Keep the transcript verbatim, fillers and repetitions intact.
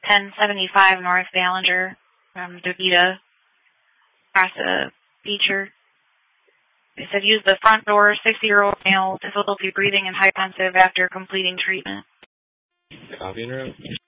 ten seventy-five North Ballinger from DeVita, Casa Beecher. They said use the front door, sixty-year-old male, difficulty breathing and hypotensive after completing treatment. Copy and route.